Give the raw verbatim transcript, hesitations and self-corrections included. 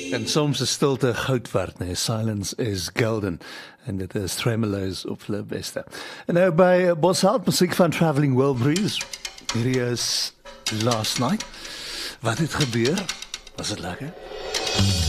En soms is stilte goud werd, nee, silence is golden. En dit is Tremeloes op hulle beste. En nou by Boshart, musiek van Traveling Wilburys. Hierdie is Last Night. Wat het gebeur? Was dit lekker?